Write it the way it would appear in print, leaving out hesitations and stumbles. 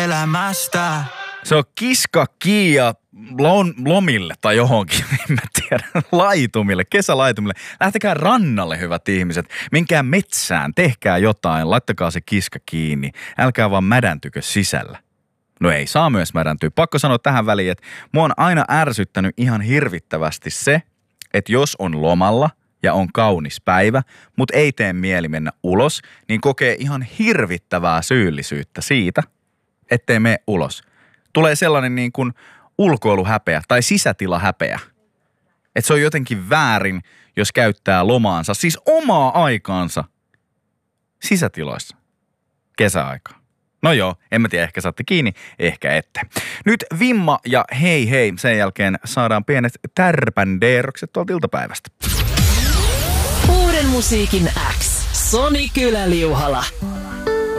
elämästä. Se on kiska Kiia lomille tai johonkin, en mä tiedä, laitumille, kesälaitumille. Lähtekää rannalle, hyvät ihmiset. Menkää metsään, tehkää jotain, laittakaa se kiska kiinni. Älkää vaan mädäntykö sisällä. No ei saa myös mädäntyä. Pakko sanoa tähän väliin, että mua on aina ärsyttänyt ihan hirvittävästi se, että jos on lomalla ja on kaunis päivä, mutta ei tee mieli mennä ulos, niin kokee ihan hirvittävää syyllisyyttä siitä, ettei mene ulos. Tulee sellainen niin kuin ulkoiluhäpeä tai sisätilahäpeä. Että se on jotenkin väärin, jos käyttää lomaansa, siis omaa aikaansa sisätiloissa kesäaikaa. No joo, en mä tiedä, ehkä saatte kiinni, ehkä ette. Nyt Vimma ja hei hei, sen jälkeen saadaan pienet tärpändeerokset tuolta iltapäivästä. Uuden musiikin X. Soni Kylä-Liuhala.